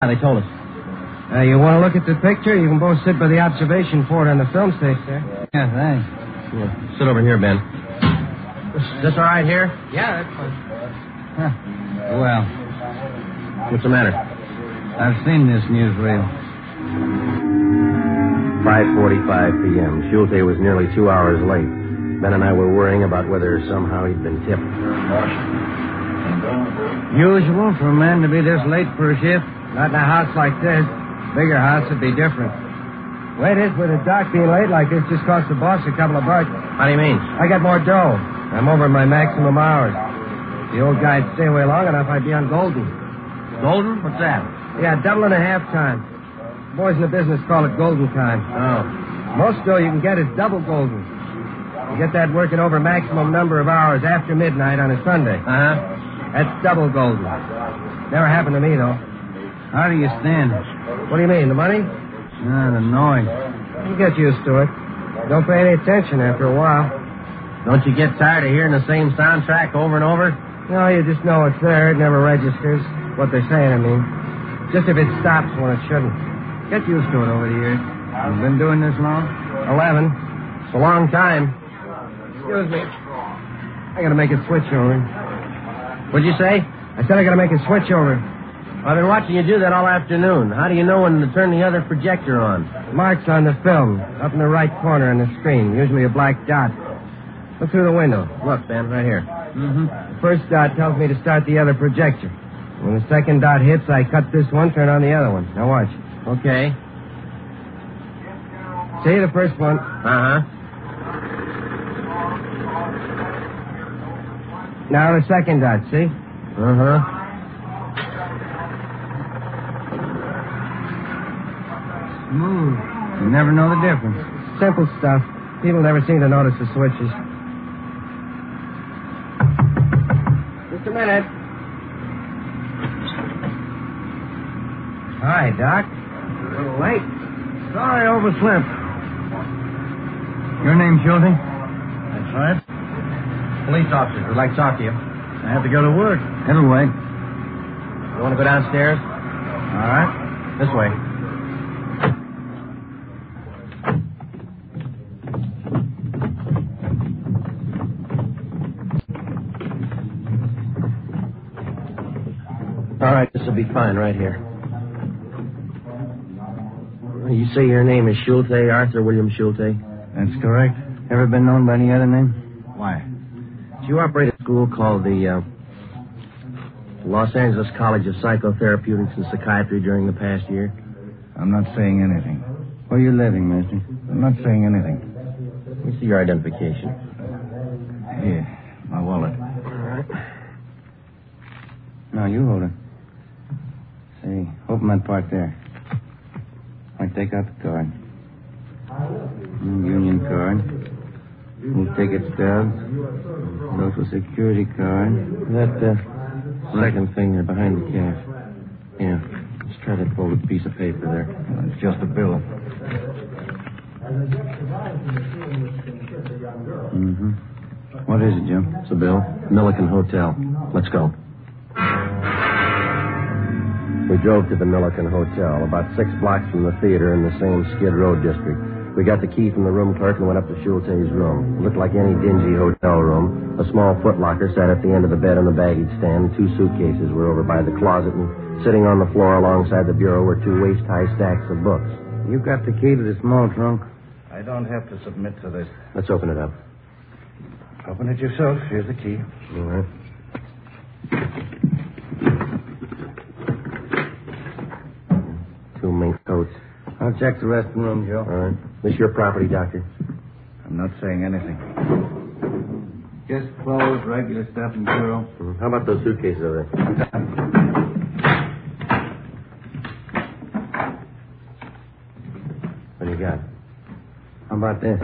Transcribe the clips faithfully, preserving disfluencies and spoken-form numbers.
They told us. Uh, you want to look at the picture? You can both sit by the observation port on the film stage there. Yeah, thanks. Yeah. Sit over here, Ben. Is this all right here? Yeah, that's fine. Huh. Well, What's the matter? I've seen this newsreel. five forty-five p.m. Schulte was nearly two hours late. Ben and I were worrying about whether somehow he'd been tipped. Usual for a man to be this late for a shift? Not in a house like this. Bigger house would be different. Way it is with a doc being late like this just cost the boss a couple of bucks. How do you mean? I got more dough. I'm over my maximum hours. If the old guy'd stay away long enough, I'd be on Golden. Golden? What's that? Yeah, double and a half time. Boys in the business call it Golden time. Oh. Most dough you can get is double Golden. You get that working over maximum number of hours after midnight on a Sunday. Uh-huh. That's double Golden. Never happened to me, though. How do you stand? What do you mean, the money? Ah, the noise. You get used to it. Don't pay any attention after a while. Don't you get tired of hearing the same soundtrack over and over? No, you just know it's there. It never registers. What they're saying, I mean. Just if it stops when it shouldn't. Get used to it over the years. You've been doing this long? Eleven. It's a long time. Excuse me. I gotta make a switch over. What'd you say? I said I gotta make a switch over. I've been watching you do that all afternoon. How do you know when to turn the other projector on? Marks on the film, up in the right corner on the screen. Usually a black dot. Look through the window. Look, Ben, right here. Mm-hmm. The first dot tells me to start the other projector. When the second dot hits, I cut this one, turn on the other one. Now watch. Okay. See the first one. Uh-huh. Now the second dot, see? Uh-huh. Smooth. You never know the difference. Simple stuff. People never seem to notice the switches. Just a minute. Hi, Doc. A little late. Sorry, I overslept. Your name, Schulte? That's right. Police officers would like to talk to you. I have to go to work. It'll wait. You want to go downstairs? All right. This way. All right, this will be fine right here. You say your name is Schulte, Arthur William Schulte? That's correct. Ever been known by any other name? Why? Did you operate a school called the uh, Los Angeles College of Psychotherapeutics and Psychiatry during the past year? I'm not saying anything. Where are you living, mister? I'm not saying anything. Let me see your identification. Here, my wallet. All right. No, you hold it. Say, open that part there. I take out the card. Mm, Union card. We'll take it stubs. Social security card. That uh, second thing there behind the cash. Yeah. Let's try that folded piece of paper there. Well, it's just a bill. Mm-hmm. What is it, Jim? It's a bill. Milliken Hotel. Let's go. We drove to the Milliken Hotel, about six blocks from the theater in the same Skid Row district. We got the key from the room clerk and went up to Schulte's room. It looked like any dingy hotel room. A small footlocker sat at the end of the bed on the baggage stand. Two suitcases were over by the closet, and sitting on the floor alongside the bureau were two waist-high stacks of books. You got the key to the small trunk? I don't have to submit to this. Let's open it up. Open it yourself. Here's the key. All right. Two mink coats. I'll check the rest of the room, Joe. All right. This your property, Doctor? I'm not saying anything. Just clothes, regular stuff in bureau. Mm, How about those suitcases over there? What do you got? How about this?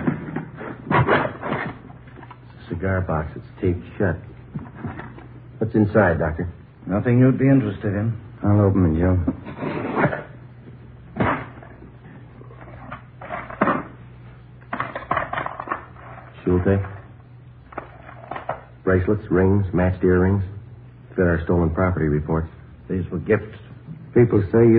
Cigar box. It's taped shut. What's inside, Doctor? Nothing you'd be interested in. I'll open it, Joe. Schulte? Bracelets, rings, matched earrings. Fit our stolen property reports. These were gifts. People say you